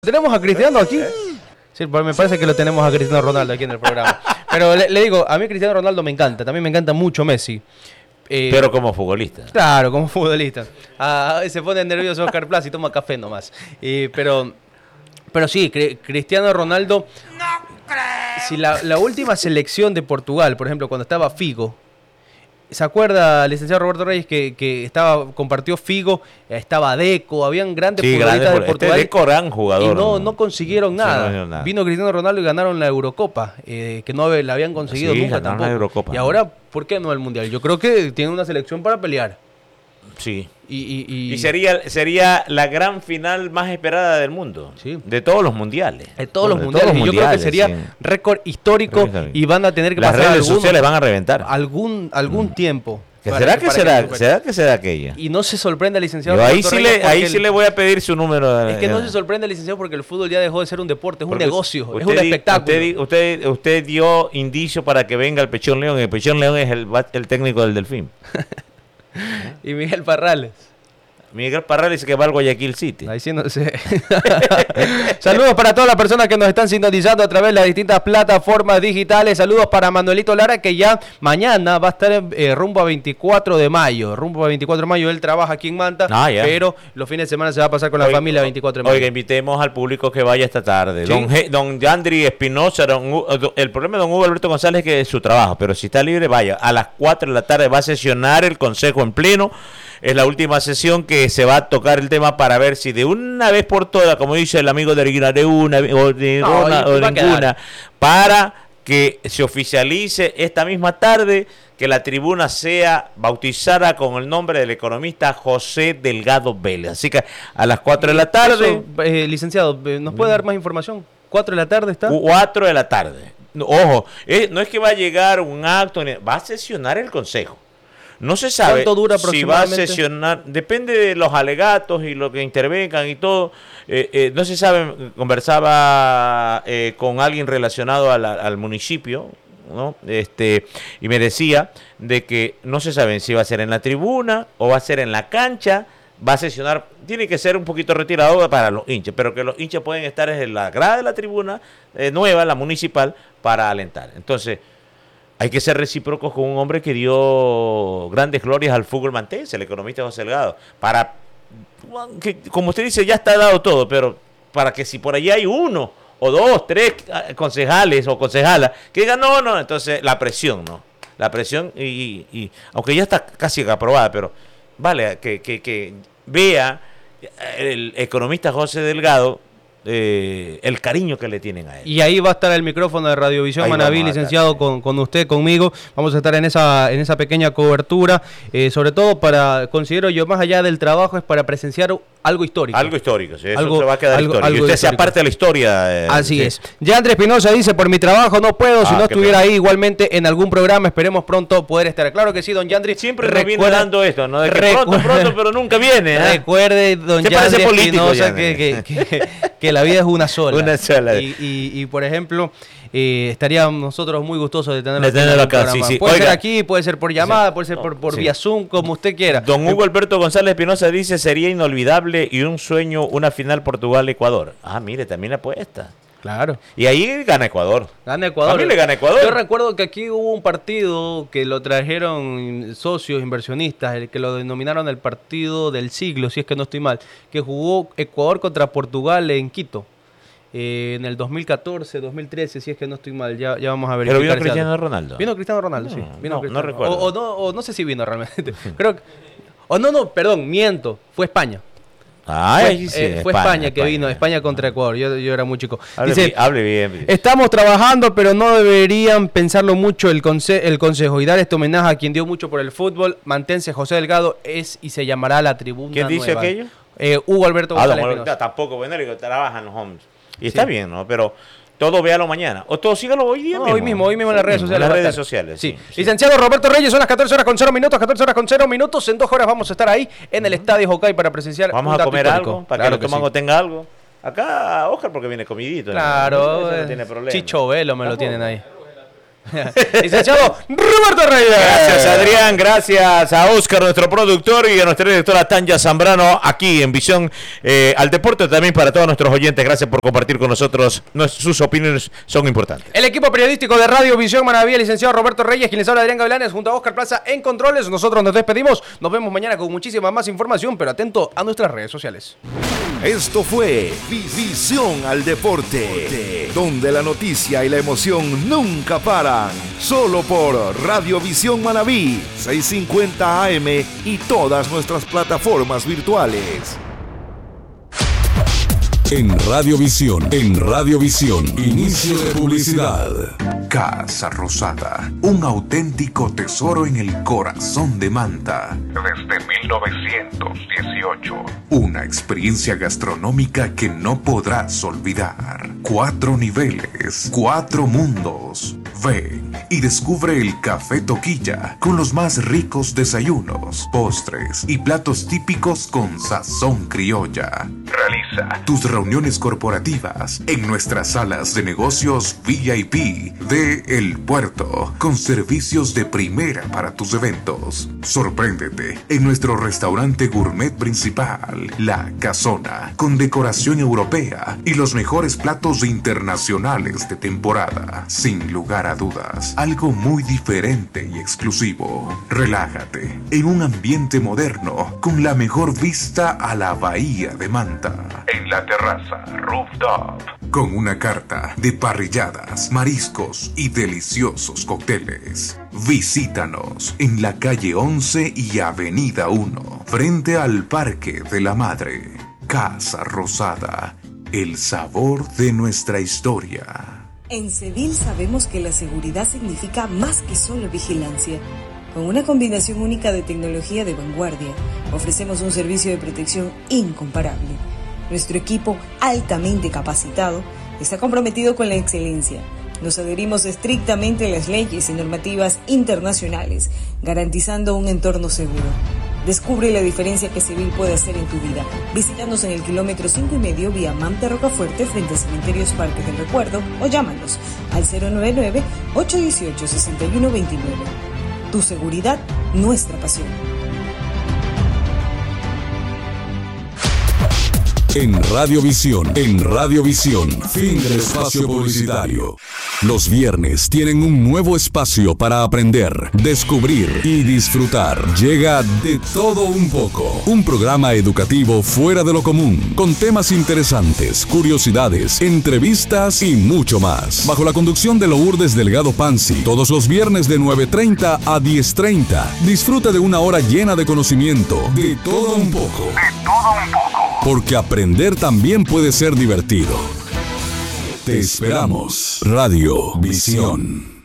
¿Tenemos a Cristiano aquí? Sí, me parece que lo tenemos a Cristiano Ronaldo aquí en el programa. Pero le digo, a mí Cristiano Ronaldo me encanta. También me encanta mucho Messi. Pero como futbolista. Claro, como futbolista. Se pone nervioso Oscar Plaza y toma café nomás. Pero sí, Cristiano Ronaldo... Si la última selección de Portugal, por ejemplo, cuando estaba Figo... ¿Se acuerda, licenciado Roberto Reyes, que compartió Figo, estaba Deco, habían grandes futbolistas de Portugal? Deco, gran jugador. Y no consiguieron nada. Vino Cristiano Ronaldo y ganaron la Eurocopa, que no la habían conseguido nunca tampoco. Y ahora, ¿por qué no el Mundial? Yo creo que tiene una selección para pelear. Sí. Y sería la gran final más esperada del mundo. Sí. De todos los mundiales. De todos los mundiales. Y yo creo que sería récord histórico y van a tener que pasar. Las redes sociales van a reventar. Algún tiempo. ¿Será que será aquella? Y no se sorprende al licenciado. Yo ahí sí le voy a pedir su número. Es que no se sorprende al licenciado porque el fútbol ya dejó de ser un deporte, es un negocio, es un espectáculo. Usted dio indicio para que venga el Pechón León. El Pechón León es el técnico del Delfín. Y Miguel Parrales. Miguel Parrales dice que va al Guayaquil City. Ahí sí no sé. Saludos para todas las personas que nos están sintonizando a través de las distintas plataformas digitales. Saludos para Manuelito Lara, que ya mañana va a estar rumbo a 24 de mayo. Rumbo a 24 de mayo. Él trabaja aquí en Manta, pero los fines de semana se va a pasar con la familia 24 de mayo. Oiga, invitemos al público que vaya esta tarde. ¿Sí? Don Yandri Espinosa, el problema de don Hugo Alberto González es que es su trabajo, pero si está libre, vaya. A las 4 de la tarde va a sesionar el Consejo en pleno. Es la última sesión que se va a tocar el tema para ver si de una vez por todas, como dice el amigo de Erguina, de una o ninguna, para que se oficialice esta misma tarde que la tribuna sea bautizada con el nombre del economista José Delgado Vélez. Así que a las 4 de la tarde... licenciado, ¿nos puede dar más información? ¿4 de la tarde está? 4 de la tarde. Ojo, no es que va a llegar un acto, va a sesionar el Consejo. No se sabe si va a sesionar, depende de los alegatos y lo que intervengan y todo. No se sabe, conversaba con alguien relacionado al municipio, ¿no? Y me decía de que no se sabe si va a ser en la tribuna o va a ser en la cancha. Va a sesionar, tiene que ser un poquito retirado para los hinchas, pero que los hinchas pueden estar en la grada de la tribuna nueva, la municipal, para alentar. Entonces, hay que ser recíprocos con un hombre que dio grandes glorias al fútbol mantense, el economista José Delgado. Para que, como usted dice, ya está dado todo, pero para que si por allí hay uno o dos, tres concejales o concejalas que digan no, entonces la presión, ¿no? La presión, y aunque ya está casi aprobada, pero vale, que vea el economista José Delgado el cariño que le tienen a él. Y ahí va a estar el micrófono de Radiovisión Manaví, licenciado, con usted, conmigo. Vamos a estar en esa pequeña cobertura, sobre todo considero yo, más allá del trabajo, es para presenciar algo histórico. Algo histórico, sí, eso se va a quedar histórico. Y usted sea parte de la historia. Así es. Ya Andrés Espinosa dice, por mi trabajo no puedo, si no estuviera ahí igualmente en algún programa, esperemos pronto poder estar. Claro que sí, don Yandri. Siempre nos viene dando esto, ¿no? De que pronto, pero nunca viene. Recuerde, don Yandri Espinosa, que la vida es una sola. Una sola. Y por ejemplo, estaríamos nosotros muy gustosos de tenerlo acá. Sí. Puede ser aquí, puede ser por llamada, puede ser por vía Zoom, como usted quiera. Don Hugo Alberto González Espinosa dice, sería inolvidable y un sueño una final Portugal-Ecuador. Mire, también apuesta. Claro. Y ahí gana Ecuador. Gana Ecuador. También le gana Ecuador. Yo recuerdo que aquí hubo un partido que lo trajeron socios inversionistas, el que lo denominaron el partido del siglo, si es que no estoy mal, que jugó Ecuador contra Portugal en Quito. En el 2014, 2013, si es que no estoy mal, ya vamos a ver. ¿Pero vino Cristiano Ronaldo? Vino Cristiano Ronaldo, sí. No recuerdo. O no sé si vino realmente. Creo que... perdón, miento. Fue España. Fue España que vino, España contra Ecuador. Yo era muy chico. Hable bien. Estamos trabajando, pero no deberían pensarlo mucho el consejo y dar este homenaje a quien dio mucho por el fútbol. Manténse, José Delgado es y se llamará la tribuna. ¿Quién dice aquello? Hugo Alberto González. Tampoco, bueno, trabajan los hombres. Y está bien, ¿no? Pero todo véalo mañana. O todo sígalo hoy día mismo. Hoy mismo en las redes sociales. En las redes sociales. Sí. Licenciado Roberto Reyes, son las 14 horas con 0 minutos. 14 horas con 0 minutos. En 2 horas vamos a estar ahí en el Estadio Jocay para presenciar. Vamos a comer algo, para que el estómago tenga algo. Acá, Oscar, porque viene comidito. Claro. No tiene problema. Chicho Velo me lo tienen ahí. Licenciado Roberto Reyes. Gracias, Adrián. Gracias a Oscar, nuestro productor, y a nuestra directora Tanya Zambrano, aquí en Visión al Deporte. También para todos nuestros oyentes, gracias por compartir con nosotros. Sus opiniones son importantes. El equipo periodístico de Radio Visión Manaví, el licenciado Roberto Reyes, quien les habla, Adrián Gavilanes, junto a Oscar Plaza en Controles. Nosotros nos despedimos. Nos vemos mañana con muchísima más información, pero atento a nuestras redes sociales. Esto fue Visión al Deporte, donde la noticia y la emoción nunca paran. Solo por Radio Visión Manaví, 650 AM y todas nuestras plataformas virtuales. En Radiovisión, inicio de publicidad. Casa Rosada, un auténtico tesoro en el corazón de Manta. Desde 1918. Una experiencia gastronómica que no podrás olvidar. 4 niveles, 4 mundos. Ven y descubre el Café Toquilla con los más ricos desayunos, postres y platos típicos con sazón criolla. Realiza tus reuniones corporativas en nuestras salas de negocios VIP de El Puerto, con servicios de primera para tus eventos. Sorpréndete en nuestro restaurante gourmet principal, La Casona, con decoración europea y los mejores platos internacionales de temporada. Sin lugar a dudas, algo muy diferente y exclusivo. Relájate en un ambiente moderno con la mejor vista a la bahía de Manta. En la terraza Rooftop, con una carta de parrilladas, mariscos y deliciosos cócteles. Visítanos en la calle 11 y avenida 1, frente al Parque de la Madre. Casa Rosada, el sabor de nuestra historia. En Cedil sabemos que la seguridad significa más que solo vigilancia. Con una combinación única de tecnología de vanguardia, ofrecemos un servicio de protección incomparable. Nuestro equipo, altamente capacitado, está comprometido con la excelencia. Nos adherimos estrictamente a las leyes y normativas internacionales, garantizando un entorno seguro. Descubre la diferencia que Cedil puede hacer en tu vida. Visítanos en el kilómetro 5,5 vía Manta Rocafuerte frente a Cementerios Parques del Recuerdo o llámanos al 099-818-6129. Tu seguridad, nuestra pasión. En Radiovisión, fin del espacio publicitario. Los viernes tienen un nuevo espacio para aprender, descubrir y disfrutar. Llega De Todo Un Poco, un programa educativo fuera de lo común, con temas interesantes, curiosidades, entrevistas y mucho más. Bajo la conducción de Lourdes Delgado Pansi, todos los viernes de 9:30 a 10:30. Disfruta de una hora llena de conocimiento. De todo un poco. De todo un poco. Porque aprender también puede ser divertido. Te esperamos. Radio Visión.